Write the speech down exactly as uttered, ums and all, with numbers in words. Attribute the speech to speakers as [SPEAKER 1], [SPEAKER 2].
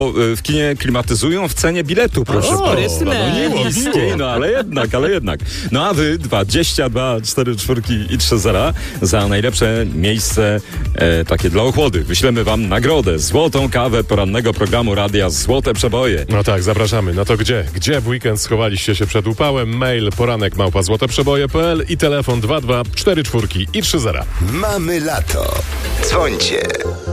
[SPEAKER 1] w kinie klimatyzują w cenie biletu, proszę
[SPEAKER 2] O,
[SPEAKER 1] państwa. No
[SPEAKER 2] rysne.
[SPEAKER 1] miło, miło, no ale jednak, ale jednak. No a wy dwadzieścia dwa, cztery czwórki i trzy zera za najlepsze miejsce e, takie dla ochłody. Wyślemy wam nagrodę, złotą kawę porannego programu radia Złote Przeboje.
[SPEAKER 3] No tak, zapraszamy. No to gdzie? Gdzie w weekend schowaliście się przed upałem? Mail poranek małpa złoteprzeboje kropka p l i telefon dwa dwa cztery czwórki i trzy zera.
[SPEAKER 4] Mamy lato. Dzwońcie.